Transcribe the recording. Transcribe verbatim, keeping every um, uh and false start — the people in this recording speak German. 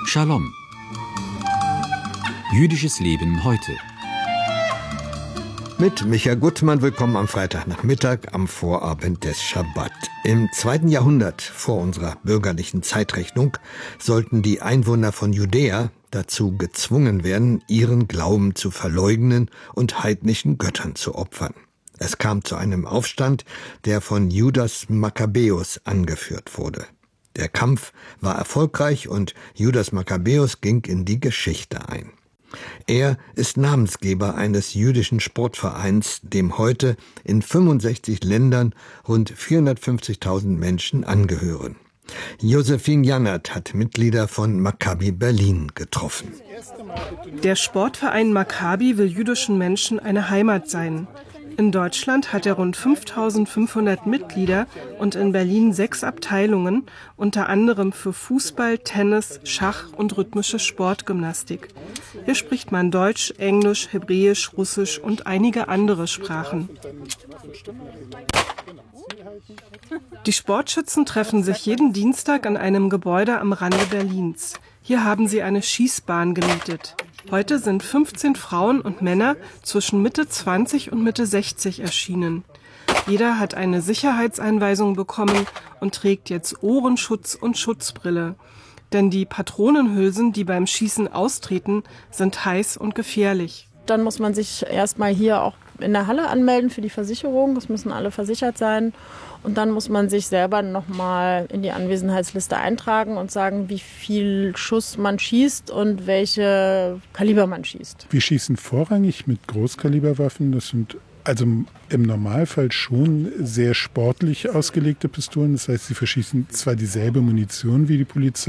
Shalom. Jüdisches Leben heute. Mit Michael Gutmann, willkommen am Freitagnachmittag am Vorabend des Schabbat. Im zweiten Jahrhundert vor unserer bürgerlichen Zeitrechnung sollten die Einwohner von Judäa dazu gezwungen werden, ihren Glauben zu verleugnen und heidnischen Göttern zu opfern. Es kam zu einem Aufstand, der von Judas Makkabäus angeführt wurde. Der Kampf war erfolgreich und Judas Makkabäus ging in die Geschichte ein. Er ist Namensgeber eines jüdischen Sportvereins, dem heute in fünfundsechzig Ländern rund vierhundertfünfzigtausend Menschen angehören. Josephine Jannert hat Mitglieder von Maccabi Berlin getroffen. Der Sportverein Maccabi will jüdischen Menschen eine Heimat sein. In Deutschland hat er rund fünftausendfünfhundert Mitglieder und in Berlin sechs Abteilungen, unter anderem für Fußball, Tennis, Schach und rhythmische Sportgymnastik. Hier spricht man Deutsch, Englisch, Hebräisch, Russisch und einige andere Sprachen. Die Sportschützen treffen sich jeden Dienstag an einem Gebäude am Rande Berlins. Hier haben sie eine Schießbahn gemietet. Heute sind fünfzehn Frauen und Männer zwischen Mitte zwanzig und Mitte sechzig erschienen. Jeder hat eine Sicherheitseinweisung bekommen und trägt jetzt Ohrenschutz und Schutzbrille. Denn die Patronenhülsen, die beim Schießen austreten, sind heiß und gefährlich. Dann muss man sich erstmal hier auch in der Halle anmelden für die Versicherung. Es müssen alle versichert sein. Und dann muss man sich selber nochmal in die Anwesenheitsliste eintragen und sagen, wie viel Schuss man schießt und welche Kaliber man schießt. Wir schießen vorrangig mit Großkaliberwaffen. Das sind also im Normalfall schon sehr sportlich ausgelegte Pistolen. Das heißt, sie verschießen zwar dieselbe Munition wie die Polizei,